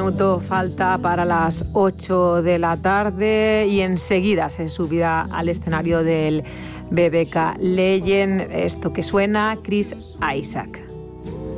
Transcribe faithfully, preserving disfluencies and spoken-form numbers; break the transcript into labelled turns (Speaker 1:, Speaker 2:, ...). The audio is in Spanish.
Speaker 1: minuto falta para las ocho de la tarde y enseguida se subirá al escenario del B B K Legend. Esto que suena, Chris Isaak.